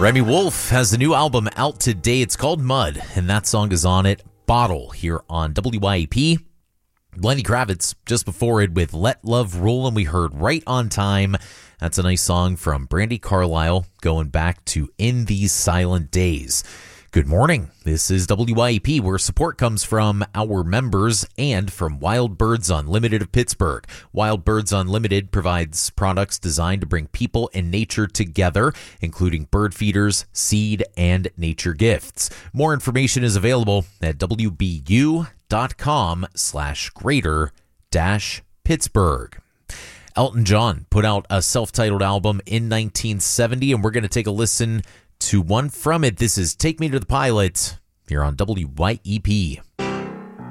Remy Wolf has a new album out today. It's called Mud, and that song is on it, Bottle, here on WYAP. Lenny Kravitz just before it with Let Love Rule, and we heard Right on Time. That's a nice song from Brandi Carlile going back to In These Silent Days. Good morning. This is WYAP, where support comes from our members and from Wild Birds Unlimited of Pittsburgh. Wild Birds Unlimited provides products designed to bring people and nature together, including bird feeders, seed, and nature gifts. More information is available at wbu.com/greater-Pittsburgh. Elton John put out a self-titled album in 1970, and we're going to take a listen to one from it. This is Take Me to the Pilot here on WYEP.